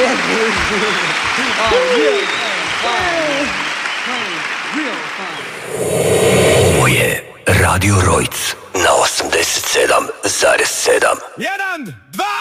Ovo je Radio Rojc na 87,7. 1, 2